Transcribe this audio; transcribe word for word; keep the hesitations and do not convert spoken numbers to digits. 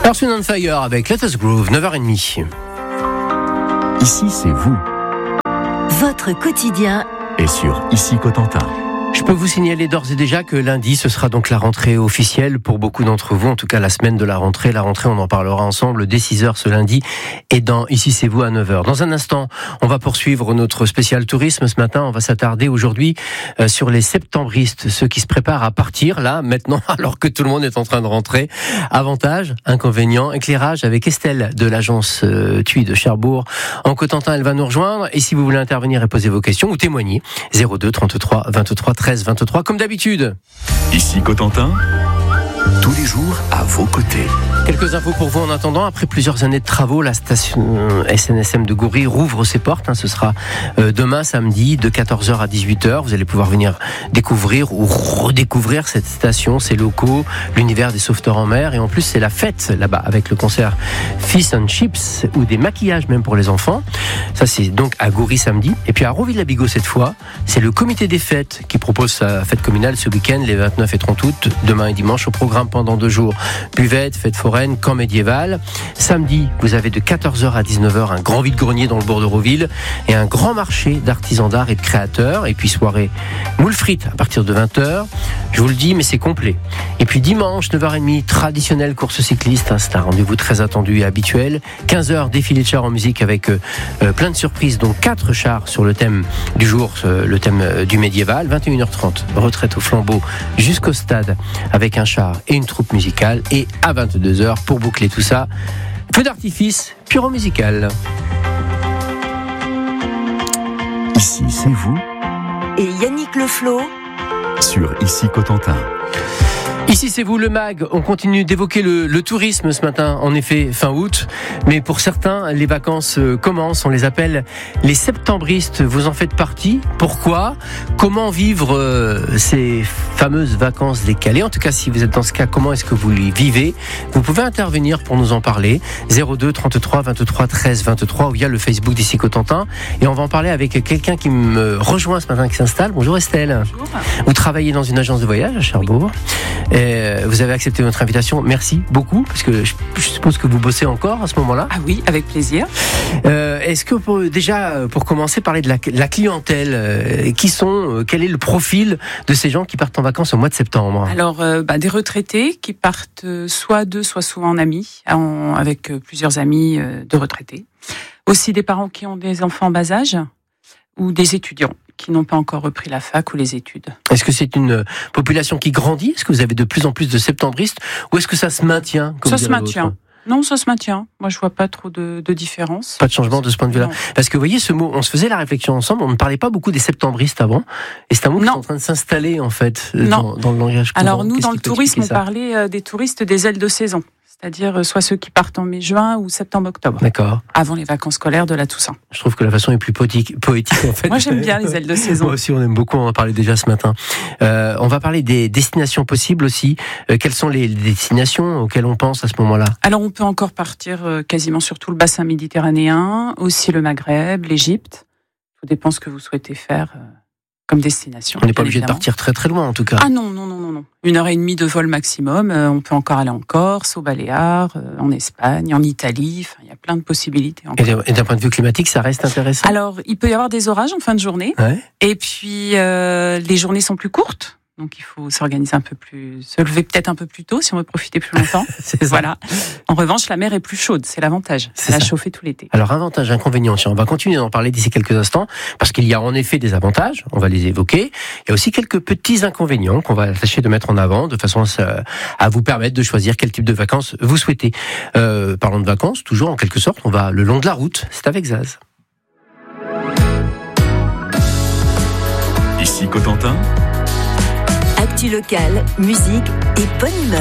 Earth, Wind and Fire avec Let Us Groove, neuf heures trente. Ici, c'est vous. Votre quotidien Et sur Ici Cotentin. Je peux vous signaler d'ores et déjà que lundi, ce sera donc la rentrée officielle pour beaucoup d'entre vous, en tout cas la semaine de la rentrée. La rentrée, on en parlera ensemble dès six heures ce lundi et dans Ici c'est vous à neuf heures. Dans un instant, on va poursuivre notre spécial tourisme. Ce matin, on va s'attarder aujourd'hui euh, sur les septembristes, ceux qui se préparent à partir là, maintenant, alors que tout le monde est en train de rentrer. Avantages, inconvénients, éclairage avec Estelle de l'agence euh, T U I de Cherbourg. En Cotentin, elle va nous rejoindre et si vous voulez intervenir et poser vos questions ou témoigner, zéro deux trente-trois vingt-trois treize vingt-trois comme d'habitude. Ici Cotentin, tous les jours à vos côtés. Quelques infos pour vous en attendant. Après plusieurs années de travaux, la station S N S M de Goury rouvre ses portes. Ce sera demain samedi de quatorze heures à dix-huit heures. Vous allez pouvoir venir découvrir ou redécouvrir cette station, ses locaux, l'univers des sauveteurs en mer. Et en plus, c'est la fête là-bas avec le concert Fish and Chips ou des maquillages même pour les enfants. Ça, c'est donc à Goury samedi. Et puis à Roville-la-Bigot cette fois, c'est le comité des fêtes qui propose sa fête communale ce week-end, les vingt-neuf et trente août, demain et dimanche. Au programme pendant deux jours, buvette, fête foraine, camp médiéval. Samedi, vous avez de quatorze heures à dix-neuf heures un grand vide-grenier dans le bourg de Roville et un grand marché d'artisans d'art et de créateurs. Et puis soirée moules frites à partir de vingt heures. Je vous le dis, mais c'est complet. Et puis dimanche, neuf heures trente, traditionnelle course cycliste. C'est un rendez-vous très attendu et habituel. quinze heures, défilé de chars en musique avec euh, plein de surprises, dont quatre chars sur le thème du jour, euh, le thème euh, du médiéval. vingt et une heures trente, retraite au flambeau jusqu'au stade avec un char et une troupe musicale. Et à vingt-deux heures, pour boucler tout ça, feu d'artifice pyro-musical. Ici, c'est vous. et Yannick Leflot Sur Ici Cotentin. Ici c'est vous le mag, on continue d'évoquer le, le tourisme ce matin, en effet fin août, mais pour certains les vacances commencent, on les appelle les septembristes, vous en faites partie, pourquoi ? Comment vivre euh, ces fameuses vacances décalées ? En tout cas si vous êtes dans ce cas, comment est-ce que vous les vivez ? Vous pouvez intervenir pour nous en parler, zéro deux trente-trois vingt-trois treize vingt-trois ou via le Facebook d'Ici Cotentin, et on va en parler avec quelqu'un qui me rejoint ce matin, qui s'installe. Bonjour Estelle. Bonjour. Vous travaillez dans une agence de voyage à Cherbourg. Oui. Et vous avez accepté notre invitation, merci beaucoup, parce que je, je suppose que vous bossez encore à ce moment-là. Ah oui, avec plaisir. Euh, est-ce que pour, déjà, pour commencer, parler de la, la clientèle, euh, qui sont, euh, quel est le profil de ces gens qui partent en vacances au mois de septembre ? Alors, euh, bah, des retraités qui partent euh, soit deux, soit souvent en amis, en, avec euh, plusieurs amis euh, de retraités. Aussi des parents qui ont des enfants en bas âge, ou des étudiants qui n'ont pas encore repris la fac ou les études. Est-ce que c'est une population qui grandit ? Est-ce que vous avez de plus en plus de septembristes ? Ou est-ce que ça se maintient comme Ça se maintient. L'autre ? Non, ça se maintient. Moi, je vois pas trop de, de différence. Pas de changement de ce point de vue-là. Non. Parce que vous voyez, ce mot, on se faisait la réflexion ensemble, on ne parlait pas beaucoup des septembristes avant. Et c'est un mot qui est en train de s'installer, en fait, dans, dans le langage courant. Alors, nous, Qu'est-ce dans le tourisme, on ça parlait euh, des touristes des ailes de saison. C'est-à-dire soit ceux qui partent en mai-juin ou septembre-octobre. D'accord. Avant les vacances scolaires de la Toussaint. Je trouve que la façon est plus poétique, poétique en fait. Moi j'aime bien les ailes de saison. Moi aussi on aime beaucoup, on en a parlé déjà ce matin. Euh, on va parler des destinations possibles aussi. Euh, quelles sont les destinations auxquelles on pense à ce moment-là ? Alors on peut encore partir euh, quasiment sur tout le bassin méditerranéen, aussi le Maghreb, l'Égypte. Tout dépend ce que vous souhaitez faire. Euh... comme destination. On n'est pas obligé de partir très très loin en tout cas. Ah non, non, non, non, non. Une heure et demie de vol maximum. Euh, on peut encore aller en Corse, aux Baléares, euh, en Espagne, en Italie. Enfin, il y a plein de possibilités. Et d'un, et d'un point de vue climatique, ça reste intéressant ? Alors, il peut y avoir des orages en fin de journée. Ouais. Et puis, euh, les journées sont plus courtes. Donc, il faut s'organiser un peu plus, se lever peut-être un peu plus tôt si on veut profiter plus longtemps. C'est ça. Voilà. En revanche, la mer est plus chaude. C'est l'avantage. C'est Elle a ça. chauffé tout l'été. Alors, avantage, inconvénient. On va continuer d'en parler d'ici quelques instants parce qu'il y a en effet des avantages. On va les évoquer. Il y a aussi quelques petits inconvénients qu'on va tâcher de mettre en avant de façon à vous permettre de choisir quel type de vacances vous souhaitez. Euh, parlons de vacances, toujours en quelque sorte. On va le long de la route. C'est avec Zaz. Ici Cotentin. Actu locale, musique et bonne humeur.